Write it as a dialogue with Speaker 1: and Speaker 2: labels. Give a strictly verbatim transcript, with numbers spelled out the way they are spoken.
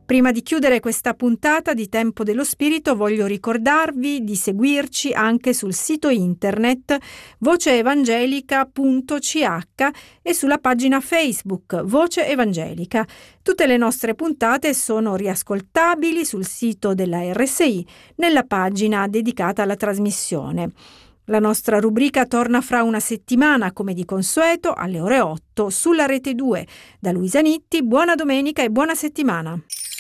Speaker 1: Prima di chiudere questa puntata di Tempo dello Spirito voglio ricordarvi di seguirci anche sul sito internet voce evangelica punto c h e sulla pagina Facebook Voce Evangelica. Tutte le nostre puntate sono riascoltabili sul sito della R S I nella pagina dedicata alla trasmissione. La nostra rubrica torna fra una settimana, come di consueto, alle ore otto sulla Rete due. Da Luisa Nitti, buona domenica e buona settimana.